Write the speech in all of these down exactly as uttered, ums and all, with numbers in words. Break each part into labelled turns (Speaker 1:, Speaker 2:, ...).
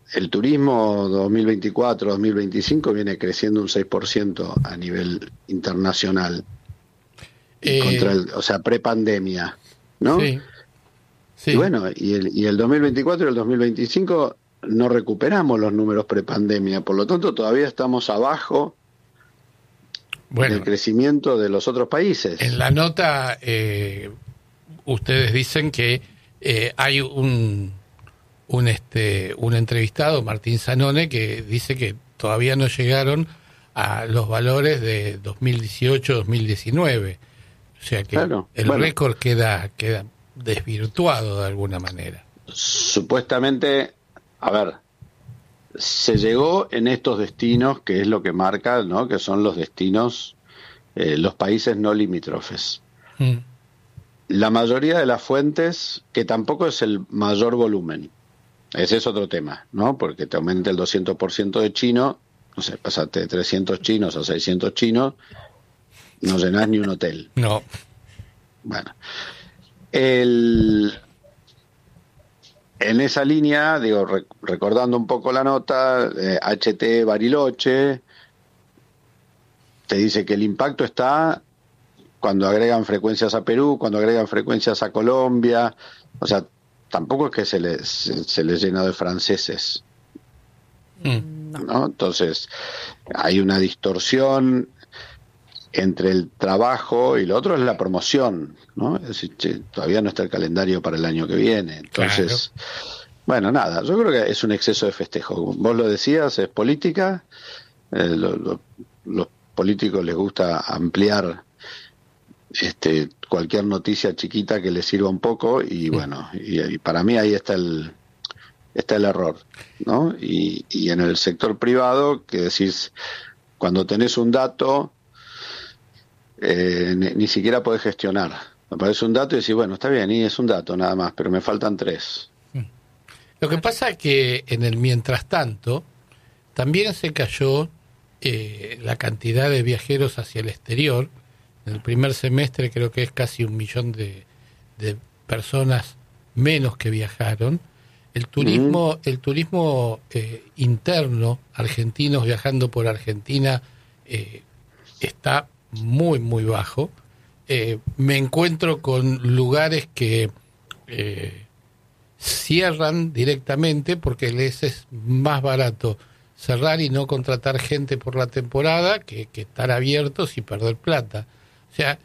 Speaker 1: el turismo dos mil veinticuatro dos mil veinticinco viene creciendo un seis por ciento a nivel internacional. Eh, contra el, o sea, prepandemia, ¿no?
Speaker 2: Sí, sí.
Speaker 1: Y bueno, y el, y el dos mil veinticuatro y el dos mil veinticinco no recuperamos los números prepandemia, por lo tanto todavía estamos abajo bueno, del crecimiento de los otros países.
Speaker 2: En la nota eh, ustedes dicen que eh, hay un un este un entrevistado, Martín Zanone, que dice que todavía no llegaron a los valores de dos mil dieciocho dos mil diecinueve. O sea que claro, el bueno, récord queda queda desvirtuado de alguna manera.
Speaker 1: Supuestamente, a ver, se llegó en estos destinos, que es lo que marca, ¿no? Que son los destinos, eh, los países no limítrofes. Mm. La mayoría de las fuentes, que tampoco es el mayor volumen, ese es otro tema, ¿no? Porque te aumenta el doscientos por ciento de chino, no sé, pasaste de trescientos chinos a seiscientos chinos, no llenás ni un hotel.
Speaker 2: No.
Speaker 1: Bueno, el, en esa línea, digo, rec, recordando un poco la nota, eh, H T Bariloche te dice que el impacto está cuando agregan frecuencias a Perú, cuando agregan frecuencias a Colombia, o sea, tampoco es que se les, se, se les llena de franceses, mm. ¿no? Entonces, hay una distorsión entre el trabajo y lo otro es la promoción, ¿no? Es decir, che, todavía no está el calendario para el año que viene. Entonces, claro. Bueno, nada, yo creo que es un exceso de festejo. Vos lo decías, es política, eh, lo, lo, los políticos les gusta ampliar este cualquier noticia chiquita que les sirva un poco y bueno, y, y para mí ahí está el está el error, ¿no? Y, y en el sector privado, que decís, cuando tenés un dato, Eh, ni, ni siquiera podés gestionar. Aparece un dato y decís, bueno, está bien, y es un dato nada más, pero me faltan tres.
Speaker 2: Lo que pasa es que en el mientras tanto también se cayó eh, la cantidad de viajeros hacia el exterior. En el primer semestre creo que es casi un millón de, de personas menos que viajaron. El turismo, uh-huh. el turismo eh, interno, argentinos viajando por Argentina, eh, está muy muy bajo. Eh, me encuentro con lugares que eh, cierran directamente porque les es más barato cerrar y no contratar gente por la temporada que, que estar abiertos y perder plata. O sea,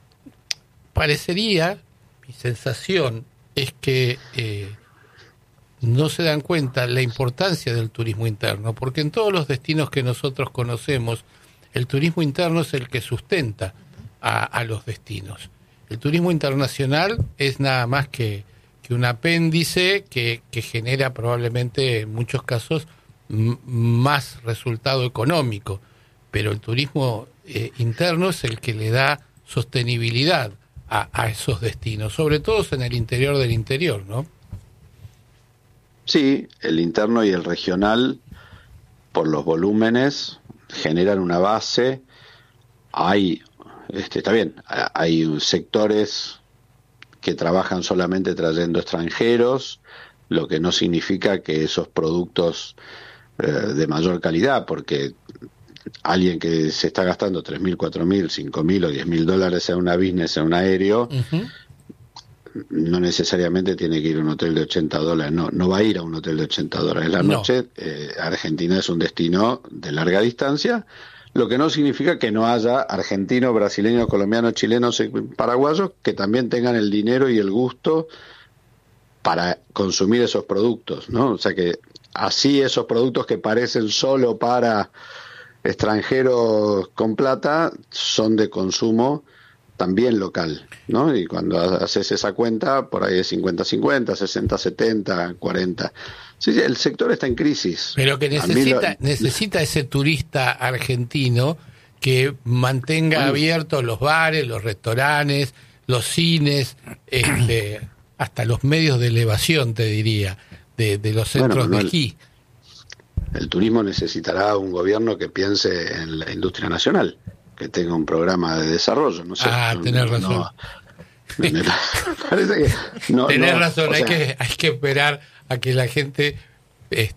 Speaker 2: parecería, mi sensación es que eh, no se dan cuenta la importancia del turismo interno, porque en todos los destinos que nosotros conocemos el turismo interno es el que sustenta a, a los destinos. El turismo internacional es nada más que, que un apéndice que, que genera probablemente en muchos casos m- más resultado económico, pero el turismo eh, interno es el que le da sostenibilidad a, a esos destinos, sobre todo en el interior del interior, ¿no?
Speaker 1: Sí, el interno y el regional, por los volúmenes, generan una base. Hay, este, está bien, hay sectores que trabajan solamente trayendo extranjeros, lo que no significa que esos productos eh, de mayor calidad, porque alguien que se está gastando tres mil, cuatro mil, cinco mil o diez mil dólares en una business, en un aéreo, uh-huh. no necesariamente tiene que ir a un hotel de ochenta dólares, no, no va a ir a un hotel de ochenta dólares la noche. No. eh, Argentina es un destino de larga distancia, lo que no significa que no haya argentinos, brasileños, colombianos, chilenos, paraguayos que también tengan el dinero y el gusto para consumir esos productos, ¿no? O sea que así esos productos que parecen solo para extranjeros con plata son de consumo también local, ¿no? Y cuando haces esa cuenta, por ahí es cincuenta cincuenta, sesenta setenta, cuarenta. Sí, el sector está en crisis.
Speaker 2: Pero que necesita, lo... necesita ese turista argentino que mantenga bueno. abiertos los bares, los restaurantes, los cines, este, hasta los medios de elevación, te diría, de, de los centros bueno, de esquí.
Speaker 1: El, el turismo necesitará un gobierno que piense en la industria nacional, que tenga un programa de desarrollo, no sé.
Speaker 2: Ah,
Speaker 1: no,
Speaker 2: tenés
Speaker 1: no,
Speaker 2: razón.
Speaker 1: No, me parece que no,
Speaker 2: tenés
Speaker 1: no,
Speaker 2: razón, hay
Speaker 1: sea,
Speaker 2: que hay que esperar a que la gente